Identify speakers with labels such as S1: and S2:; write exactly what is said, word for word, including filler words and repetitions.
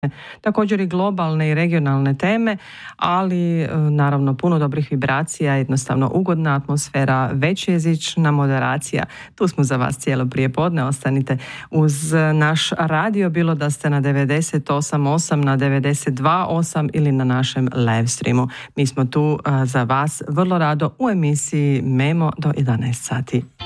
S1: također i globalne i regionalne teme, ali naravno puno dobrih vibracija, jednostavno ugodna atmosfera, većjezična moderacija. Tu smo za vas cijelo prijepodne, ostanite uz naš radio, bilo da ste na devedeset osam osam, na devedeset dva osam ili na našem live streamu. Mi smo tu za vas vrlo rado u emisiji Memo do jedanaest sati.